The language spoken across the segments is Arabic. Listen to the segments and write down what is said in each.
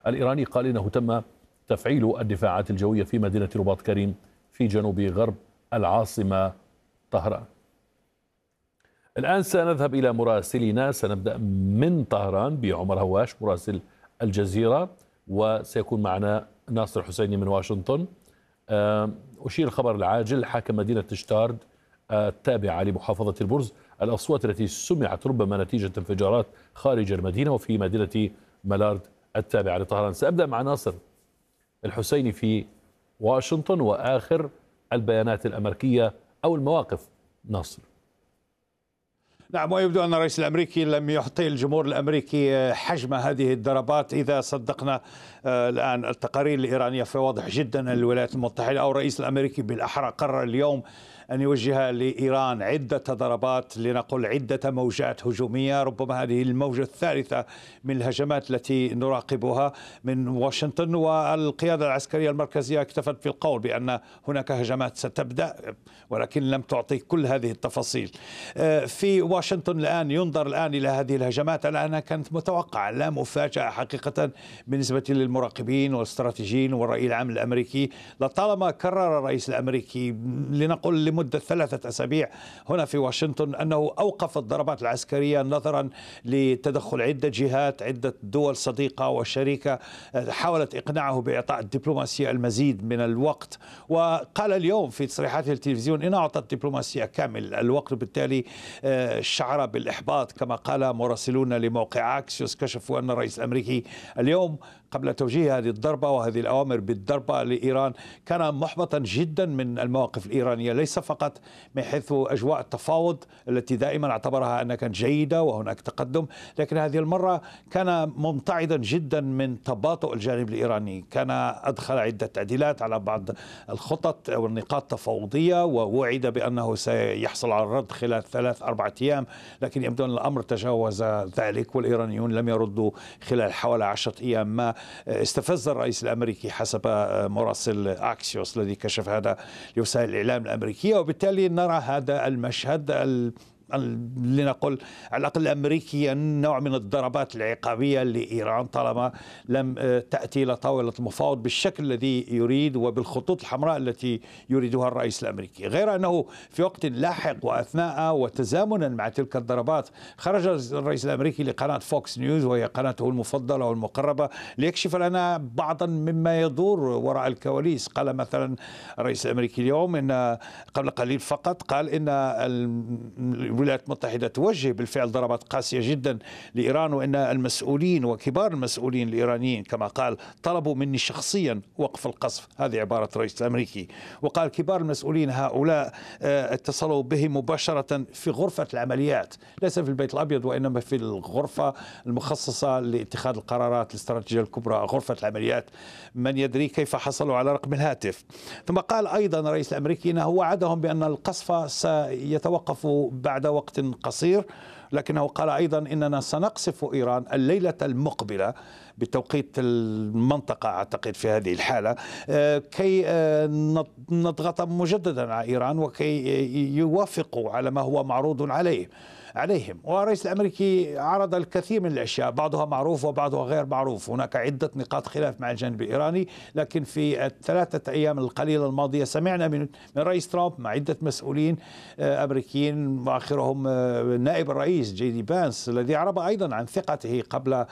الإيراني قال إنه تم تفعيل الدفاعات الجوية في مدينة رباط كريم في جنوب غرب العاصمة طهران. الآن سنذهب إلى مراسلنا، سنبدأ من طهران بعمر هواش مراسل الجزيرة، وسيكون معنا ناصر حسيني من واشنطن. أشير الخبر العاجل: حاكم مدينة شتارد التابعة لمحافظة البرز الأصوات التي سمعت ربما نتيجة انفجارات خارج المدينة وفي مدينة ملارد التابعة لطهران. سأبدأ مع ناصر الحسيني في واشنطن وآخر البيانات الأمريكية أو المواقف. ناصر. نعم، ويبدو أن الرئيس الأمريكي لم يعطي الجمهور الأمريكي حجم هذه الضربات. إذا صدقنا الآن التقارير الإيرانية فواضح جدا أن الولايات المتحدة أو الرئيس الأمريكي بالأحرى قرر اليوم أن يوجه لإيران عدة ضربات، لنقل عدة موجات هجومية. ربما هذه الموجة الثالثة من الهجمات التي نراقبها من واشنطن، والقيادة العسكرية المركزية اكتفت في القول بأن هناك هجمات ستبدأ، ولكن لم تعطي كل هذه التفاصيل. في واشنطن الآن ينظر إلى هذه الهجمات على أنها كانت متوقعة، لا مفاجأة حقيقة بالنسبة للمراقبين والاستراتيجيين والرأي العام الأمريكي. لطالما كرر الرئيس الأمريكي لنقل لمدة 3 أسابيع هنا في واشنطن أنه أوقف الضربات العسكرية نظرا لتدخل عدة جهات، عدة دول صديقة وشريكة حاولت إقناعه بإعطاء الدبلوماسية المزيد من الوقت. وقال اليوم في تصريحاته للتلفزيون إن أعطى الدبلوماسية كامل الوقت، وبالتالي شعر بالإحباط. كما قال مراسلون لموقع أكسيوس كشفوا أن الرئيس الأمريكي اليوم قبل توجيه هذه الضربة وهذه الأوامر بالضربة لإيران كان محبطا جدا من المواقف الإيرانية، ليس فقط من حيث أجواء التفاوض التي دائما اعتبرها أنها كانت جيدة وهناك تقدم، لكن هذه المرة كان ممتعضا جدا من تباطؤ الجانب الإيراني. كان أدخل عدة تعديلات على بعض الخطط والنقاط التفاوضية، ووعد بأنه سيحصل على الرد خلال 3-4 أيام، لكن يبدو أن الأمر تجاوز ذلك والإيرانيون لم يردوا خلال حوالي 10 أيام. ما استفز الرئيس الأمريكي حسب مراسل أكسيوس الذي كشف هذا لوسائل الإعلام الأمريكية، وبالتالي نرى هذا المشهد لنقل على الأقل أمريكيا نوع من الضربات العقابية لإيران طالما لم تأتي إلى طاولة المفاوض بالشكل الذي يريد وبالخطوط الحمراء التي يريدها الرئيس الأمريكي. غير أنه في وقت لاحق وأثناء وتزامنا مع تلك الضربات خرج الرئيس الأمريكي لقناة فوكس نيوز وهي قناته المفضلة والمقربة ليكشف لنا بعضا مما يدور وراء الكواليس. قال مثلا الرئيس الأمريكي اليوم إن قبل قليل فقط قال إن الولايات المتحدة توجه بالفعل ضربات قاسية جدا لإيران، وإن المسؤولين وكبار المسؤولين الإيرانيين كما قال طلبوا مني شخصيا وقف القصف. هذه عبارة الرئيس الأمريكي. وقال كبار المسؤولين هؤلاء اتصلوا به مباشرة في غرفة العمليات، ليس في البيت الأبيض وإنما في الغرفة المخصصة لاتخاذ القرارات الاستراتيجية الكبرى، غرفة العمليات. من يدري كيف حصلوا على رقم الهاتف. ثم قال أيضا الرئيس الأمريكي أنه وعدهم بأن القصف سيتوقف بعد وقت قصير، لكنه قال أيضا إننا سنقصف إيران الليلة المقبلة بتوقيت المنطقة أعتقد في هذه الحالة كي نضغط مجددا على إيران وكي يوافقوا على ما هو معروض عليهم. والرئيس الأمريكي عرض الكثير من الأشياء، بعضها معروف وبعضها غير معروف. هناك عدة نقاط خلاف مع الجانب الإيراني، لكن في ال3 أيام القليلة الماضية سمعنا من رئيس ترامب مع عدة مسؤولين أمريكيين وآخرهم نائب الرئيس جي دي بانس الذي أعرب أيضا عن ثقته قبل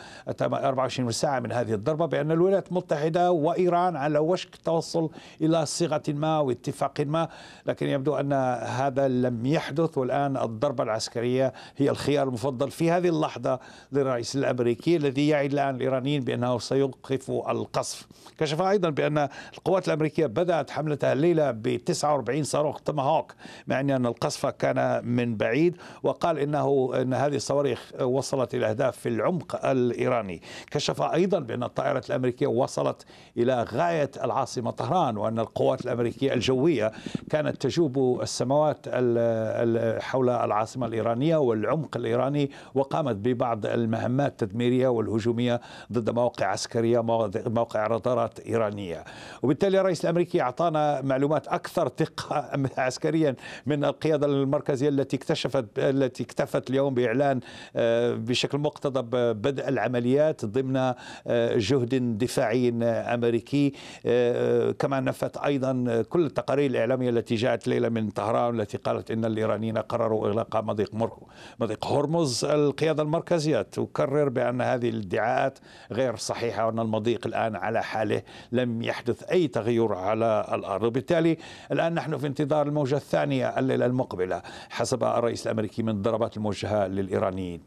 24 ساعة من هذه الضربة بأن الولايات المتحدة وإيران على وشك التوصل إلى صيغة ما واتفاق ما، لكن يبدو أن هذا لم يحدث. والآن الضربة العسكرية هي الخيار المفضل في هذه اللحظة للرئيس الأمريكي الذي يعد الآن الإيرانيين بأنه سيوقف القصف. كشف أيضا بأن القوات الأمريكية بدأت حملتها الليلة ب49 صاروخ توماهوك، مع أن القصف كان من بعيد، وقال إن هذه الصواريخ وصلت إلى أهداف في العمق الإيراني. كشف أيضا بأن الطائرات الأمريكية وصلت إلى غاية العاصمة طهران، وأن القوات الأمريكية الجوية كانت تجوب السماوات حول العاصمة الإيرانية والعمق الإيراني، وقامت ببعض المهمات التدميرية والهجومية ضد مواقع عسكرية، مواقع رادارات إيرانية. وبالتالي الرئيس الأمريكي أعطانا معلومات أكثر دقة عسكريا من القيادة المركزية التي اكتفت اليوم بإعلان بشكل مقتضب بدء العمليات ضمن جهد دفاعي أمريكي. كما نفت أيضا كل التقارير الإعلامية التي جاءت ليلة من طهران التي قالت إن الإيرانيين قرروا إغلاق مضيق هرمز. القيادة المركزية تكرر بأن هذه الادعاءات غير صحيحة، وأن المضيق الآن على حاله، لم يحدث أي تغير على الأرض. وبالتالي الآن نحن في انتظار الموجة الثانية الليلة المقبلة حسب الرئيس الأمريكي من الضربات الموجهة للإيرانيين.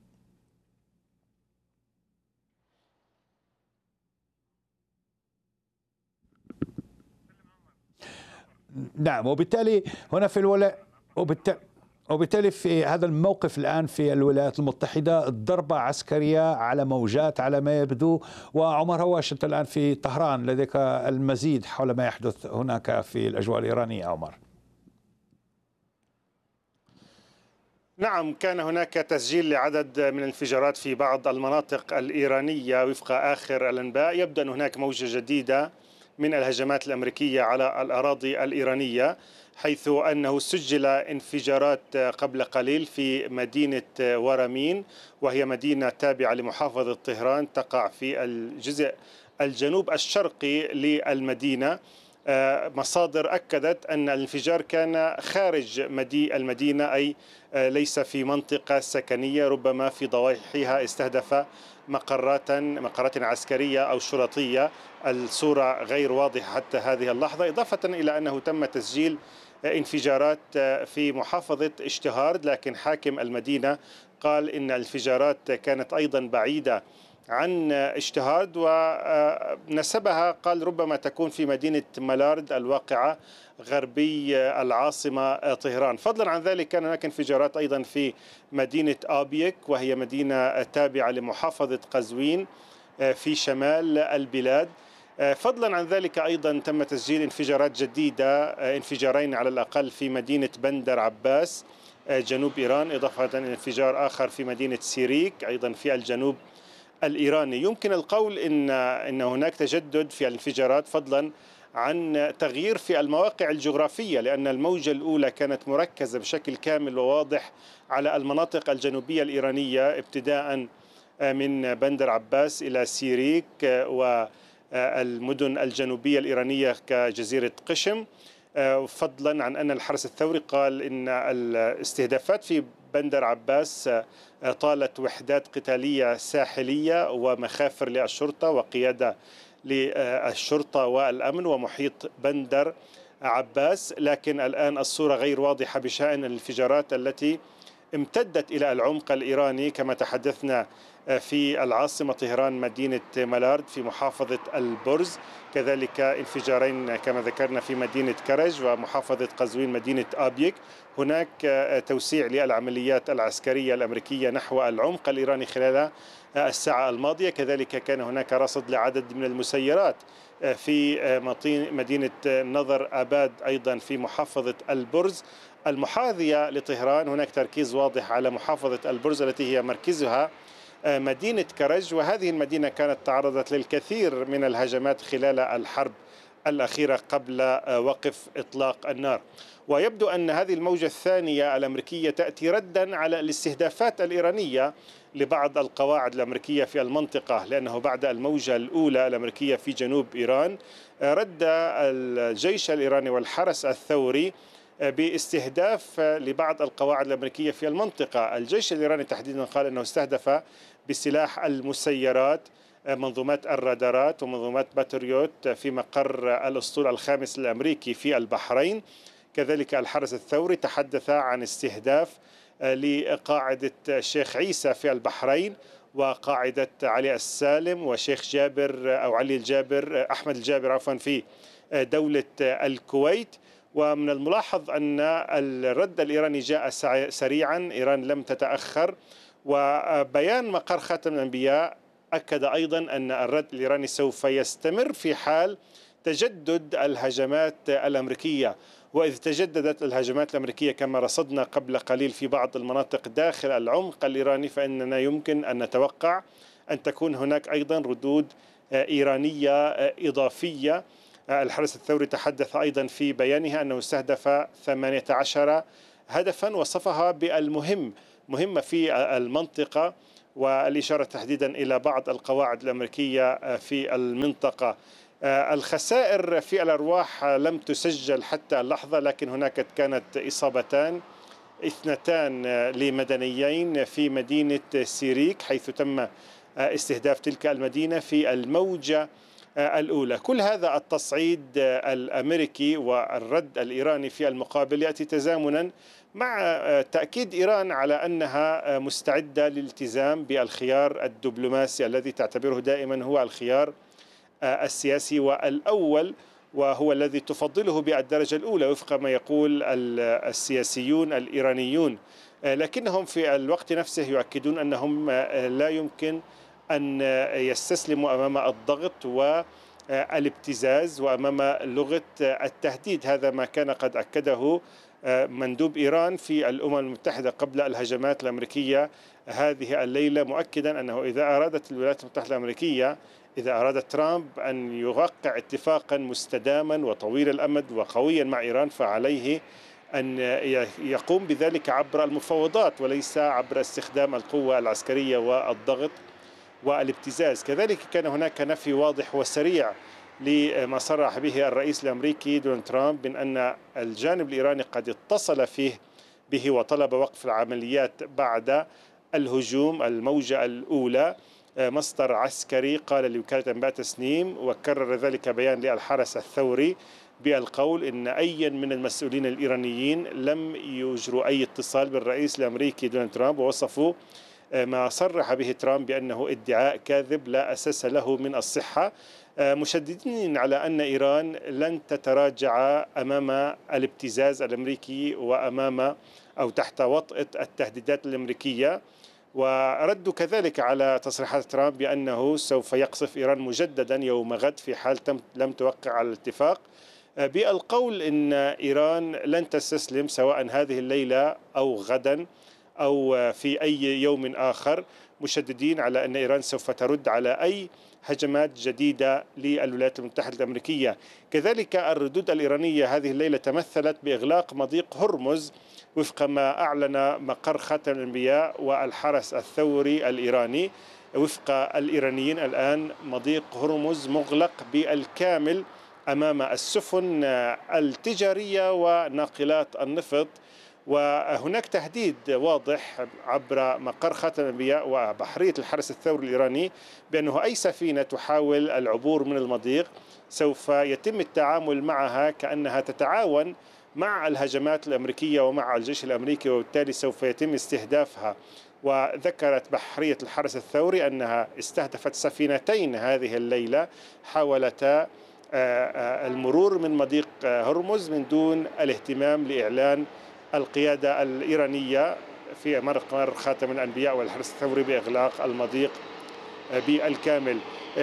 نعم، وبالتالي هنا في وبالتالي في هذا الموقف الآن في الولايات المتحدة ضربة عسكرية على موجات على ما يبدو. وعمر هواش، أنت الآن في طهران، لديك المزيد حول ما يحدث هناك في الأجواء الإيرانية. عمر. نعم، كان هناك تسجيل لعدد من الانفجارات في بعض المناطق الإيرانية وفق آخر الأنباء. يبدو أن هناك موجة جديدة من الهجمات الأمريكية على الأراضي الإيرانية، حيث أنه سجل انفجارات قبل قليل في مدينة ورامين، وهي مدينة تابعة لمحافظة طهران تقع في الجزء الجنوب الشرقي للمدينة. مصادر أكدت أن الانفجار كان خارج المدينة، أي ليس في منطقة سكنية، ربما في ضواحيها استهدف مقرات عسكرية أو شرطية. الصورة غير واضحة حتى هذه اللحظة، إضافة إلى أنه تم تسجيل انفجارات في محافظة اشتهارد، لكن حاكم المدينة قال إن الانفجارات كانت أيضا بعيدة عن اشتهارد، ونسبها قال ربما تكون في مدينة مالارد الواقعة غربي العاصمة طهران. فضلا عن ذلك كان هناك انفجارات أيضا في مدينة آبيك، وهي مدينة تابعة لمحافظة قزوين في شمال البلاد. فضلا عن ذلك أيضا تم تسجيل انفجارات جديدة، انفجارين على الأقل في مدينة بندر عباس جنوب إيران، إضافة إلى انفجار آخر في مدينة سيريك أيضا في الجنوب الإيراني. يمكن القول إن هناك تجدد في الانفجارات، فضلا عن تغيير في المواقع الجغرافية، لأن الموجة الأولى كانت مركزة بشكل كامل وواضح على المناطق الجنوبية الإيرانية، ابتداء من بندر عباس إلى سيريك والمدن الجنوبية الإيرانية كجزيرة قشم. فضلا عن أن الحرس الثوري قال إن الاستهدافات في بندر عباس طالت وحدات قتالية ساحلية ومخافر للشرطة وقيادة للشرطة والأمن ومحيط بندر عباس. لكن الآن الصورة غير واضحة بشأن الانفجارات التي امتدت إلى العمق الإيراني، كما تحدثنا في العاصمة طهران مدينة مالارد في محافظة البرز، كذلك انفجارين كما ذكرنا في مدينة كرج ومحافظة قزوين مدينة آبيك. هناك توسيع للعمليات العسكرية الأمريكية نحو العمق الإيراني خلال الساعة الماضية. كذلك كان هناك رصد لعدد من المسيرات في مدينة نظر آباد أيضا في محافظة البرز المحاذية لطهران. هناك تركيز واضح على محافظة البرز التي هي مركزها مدينة كرج، وهذه المدينة كانت تعرضت للكثير من الهجمات خلال الحرب الأخيرة قبل وقف إطلاق النار. ويبدو أن هذه الموجة الثانية الأمريكية تأتي ردا على الاستهدافات الإيرانية لبعض القواعد الأمريكية في المنطقة، لأنه بعد الموجة الأولى الأمريكية في جنوب إيران رد الجيش الإيراني والحرس الثوري باستهداف لبعض القواعد الأمريكية في المنطقة. الجيش الإيراني تحديدا قال أنه استهدف بسلاح المسيرات منظومات الرادارات ومنظومات باتريوت في مقر الأسطول الخامس الأمريكي في البحرين. كذلك الحرس الثوري تحدث عن استهداف لقاعدة الشيخ عيسى في البحرين وقاعدة علي السالم وشيخ جابر أو علي الجابر أحمد الجابر عفوا في دولة الكويت. ومن الملاحظ أن الرد الإيراني جاء سريعا، إيران لم تتأخر. وبيان مقر خاتم الأنبياء أكد أيضا أن الرد الإيراني سوف يستمر في حال تجدد الهجمات الأمريكية. وإذ تجددت الهجمات الأمريكية كما رصدنا قبل قليل في بعض المناطق داخل العمق الإيراني، فإننا يمكن أن نتوقع أن تكون هناك أيضا ردود إيرانية إضافية. الحرس الثوري تحدث أيضا في بيانه أنه استهدف 18 هدفا وصفها مهمة في المنطقة، والإشارة تحديدا إلى بعض القواعد الأمريكية في المنطقة. الخسائر في الأرواح لم تسجل حتى اللحظة، لكن هناك كانت إصابتان، 2 لمدنيين في مدينة سيريك حيث تم استهداف تلك المدينة في الموجة الأولى. كل هذا التصعيد الأمريكي والرد الإيراني في المقابل يأتي تزامنا مع تأكيد إيران على أنها مستعدة للالتزام بالخيار الدبلوماسي الذي تعتبره دائما هو الخيار السياسي والأول، وهو الذي تفضله بالدرجة الأولى وفق ما يقول السياسيون الإيرانيون، لكنهم في الوقت نفسه يؤكدون أنهم لا يمكن أن يستسلموا أمام الضغط والابتزاز وأمام لغة التهديد. هذا ما كان قد أكده مندوب إيران في الأمم المتحدة قبل الهجمات الأمريكية هذه الليلة، مؤكدا أنه إذا أرادت الولايات المتحدة الأمريكية، إذا أراد ترامب أن يوقع اتفاقا مستداما وطويل الأمد وقويا مع إيران فعليه أن يقوم بذلك عبر المفاوضات وليس عبر استخدام القوة العسكرية والضغط والابتزاز. كذلك كان هناك نفي واضح وسريع لما صرح به الرئيس الأمريكي دونالد ترامب من أن الجانب الإيراني قد اتصل به وطلب وقف العمليات بعد الهجوم الموجة الأولى. مصدر عسكري قال لوكالة أنباء تسنيم وكرر ذلك بيان للحرس الثوري بالقول إن أي من المسؤولين الإيرانيين لم يجروا أي اتصال بالرئيس الأمريكي دونالد ترامب، ووصفوا ما صرح به ترامب بأنه ادعاء كاذب لا أساس له من الصحة، مشددين على أن إيران لن تتراجع أمام الابتزاز الأمريكي وأمام أو تحت وطأة التهديدات الأمريكية. وردوا كذلك على تصريحات ترامب بأنه سوف يقصف إيران مجددا يوم غد في حال لم توقع على الاتفاق، بالقول إن إيران لن تستسلم سواء هذه الليلة أو غدا أو في أي يوم آخر، مشددين على أن إيران سوف ترد على أي هجمات جديدة للولايات المتحدة الأمريكية. كذلك الردود الإيرانية هذه الليلة تمثلت بإغلاق مضيق هرمز وفق ما أعلن مقر خاتم الأنبياء والحرس الثوري الإيراني. وفق الإيرانيين الآن مضيق هرمز مغلق بالكامل أمام السفن التجارية وناقلات النفط، وهناك تهديد واضح عبر مقر خاتم الأنبياء وبحرية الحرس الثوري الإيراني بأنه أي سفينة تحاول العبور من المضيق سوف يتم التعامل معها كأنها تتعاون مع الهجمات الأمريكية ومع الجيش الأمريكي، وبالتالي سوف يتم استهدافها. وذكرت بحرية الحرس الثوري أنها استهدفت سفينتين هذه الليلة حاولتا المرور من مضيق هرمز من دون الاهتمام لإعلان القيادة الإيرانية في مقر خاتم الأنبياء والحرس الثوري بإغلاق المضيق بالكامل.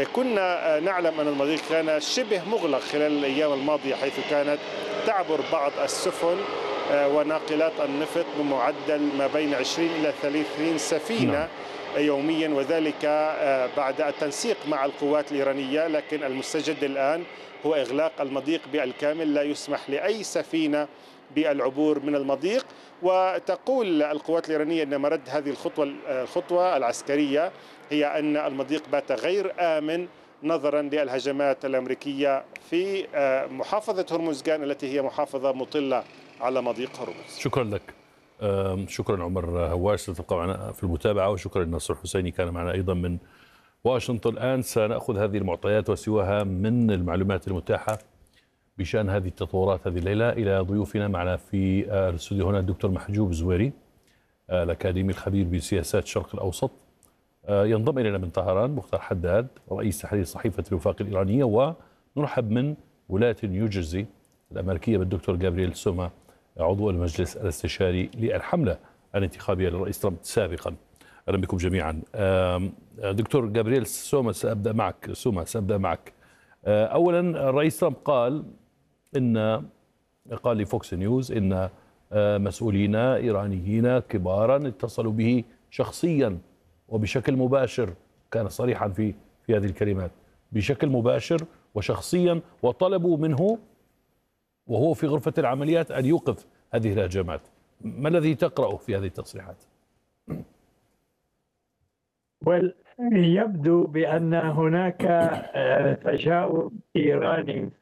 كنا نعلم أن المضيق كان شبه مغلق خلال الأيام الماضية، حيث كانت تعبر بعض السفن وناقلات النفط بمعدل ما بين 20 إلى 30 سفينة يوميا، وذلك بعد التنسيق مع القوات الإيرانية. لكن المستجد الآن هو إغلاق المضيق بالكامل، لا يسمح لأي سفينة بالعبور من المضيق. وتقول القوات الإيرانية أن مرد هذه الخطوة العسكرية هي أن المضيق بات غير آمن نظرا للهجمات الأمريكية في محافظة هرمزغان التي هي محافظة مطلة على مضيق هرمز. شكرا لك. شكرا عمر هواش، ستبقى معنا في المتابعة، وشكرا ناصر حسيني كان معنا أيضا من واشنطن. الآن سنأخذ هذه المعطيات وسواها من المعلومات المتاحة بشأن هذه التطورات هذه الليلة إلى ضيوفنا. معنا في الاستوديو هنا الدكتور محجوب زويري، الأكاديمي الخبير بسياسات الشرق الأوسط. ينضم إلينا من طهران مختار حداد، رئيس تحرير صحيفة الوفاق الإيرانية. ونرحب من ولاية نيوجيرسي الأمريكية بالدكتور جابرييل سوما، عضو المجلس الاستشاري للحملة الانتخابية للرئيس ترامب سابقا. أهلا بكم جميعا. دكتور جابرييل سوما، سأبدأ معك. أولا الرئيس ترامب قال إن قال لفوكس نيوز إن مسؤولين إيرانيين كبارا اتصلوا به شخصيا وبشكل مباشر، كان صريحا في هذه الكلمات، بشكل مباشر وشخصيا، وطلبوا منه وهو في غرفة العمليات أن يوقف هذه الهجمات. ما الذي تقرأه في هذه التصريحات؟ يبدو بأن هناك تجاوب إيراني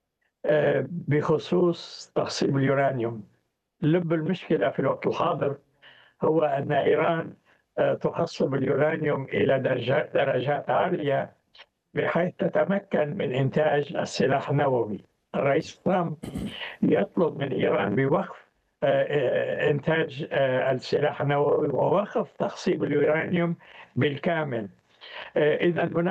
بخصوص تخصيب اليورانيوم. لب المشكلة في الوقت الحاضر هو أن إيران تخصب اليورانيوم إلى درجات عالية بحيث تتمكن من إنتاج السلاح النووي. الرئيس ترامب يطلب من إيران بوقف إنتاج السلاح النووي ووقف تخصيب اليورانيوم بالكامل. إذا هناك